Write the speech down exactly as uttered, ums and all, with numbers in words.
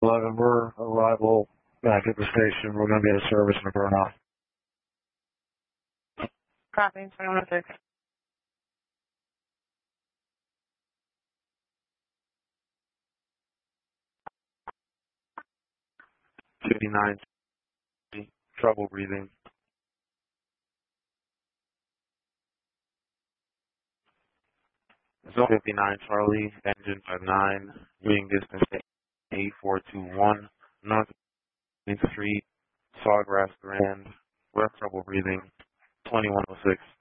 eleven, we're arrival back at the station. We're going to be at a service and a burn off. Copy, twenty-one oh six. fifty-nine, trouble breathing. Zone fifty-nine, Charlie, engine five nine, wing distance eight four two one, North Main Street, Sawgrass Grand, rough trouble breathing, twenty-one oh six.